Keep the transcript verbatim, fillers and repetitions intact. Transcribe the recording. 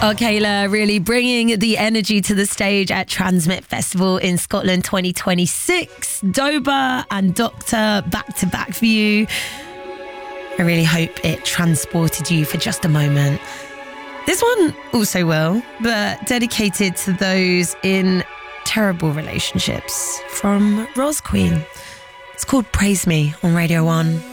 Oh, Kayla, really bringing the energy to the stage at Transmit Festival in Scotland twenty twenty-six. Doba and Doctor back to back for you. I really hope it transported you for just a moment. This one also will, but dedicated to those in terrible relationships, from Ros Queen. It's called Praise Me on Radio one.